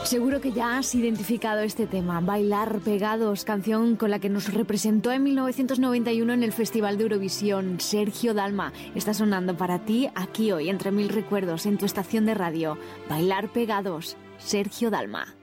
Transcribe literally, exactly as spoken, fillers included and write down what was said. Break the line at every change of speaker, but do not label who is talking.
Seguro que ya has identificado este tema, Bailar Pegados, canción con la que nos representó en mil novecientos noventa y uno en el Festival de Eurovisión. Sergio Dalma está sonando para ti aquí hoy, entre mil recuerdos, en tu estación de radio. Bailar Pegados, Sergio Dalma.